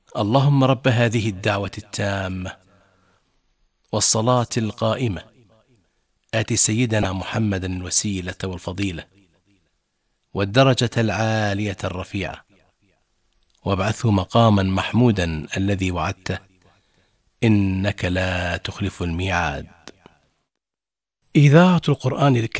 اللهم رب هذه الدعوة التامة والصلاة القائمة آت سيدنا محمدا الوسيلة والفضيلة والدرجة العالية الرفيعة وابعثه مقاما محمودا الذي وعدته إنك لا تخلف الميعاد. إذاعة القرآن الكريم